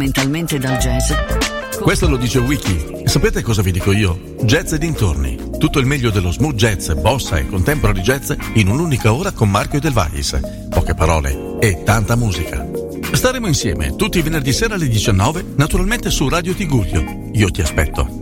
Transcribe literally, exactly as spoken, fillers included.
mentalmente dal jazz. Questo lo dice Wiki. E sapete cosa vi dico io? Jazz e dintorni. Tutto il meglio dello smooth jazz, bossa e contemporary jazz in un'unica ora con Marco Del Vallis. Poche parole e tanta musica. Staremo insieme tutti i venerdì sera alle diciannove, naturalmente su Radio Tigullio. Io ti aspetto.